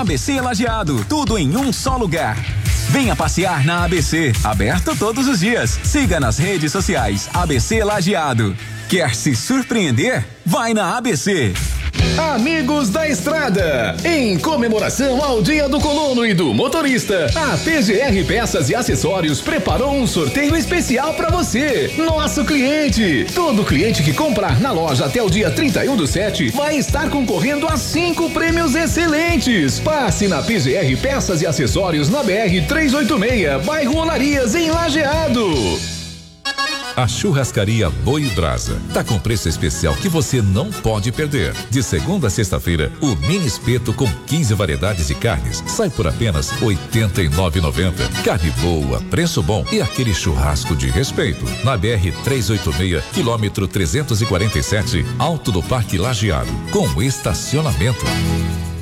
ABC Lajeado, tudo em um só lugar. Venha passear na ABC, aberto todos os dias. Siga nas redes sociais ABC Lajeado. Quer se surpreender? Vai na ABC. Amigos da Estrada, em comemoração ao Dia do Colono e do Motorista, a PGR Peças e Acessórios preparou um sorteio especial para você, nosso cliente. Todo cliente que comprar na loja até o dia 31/7 vai estar concorrendo a 5 prêmios excelentes. Passe na PGR Peças e Acessórios na BR 386, bairro Olarias, em Lajeado. A churrascaria Boi Brasa tá com preço especial que você não pode perder. De segunda a sexta-feira, o mini espeto com 15 variedades de carnes sai por apenas R$ 89,90. Carne boa, preço bom e aquele churrasco de respeito. Na BR 386, quilômetro 347, Alto do Parque Lajeado, com estacionamento.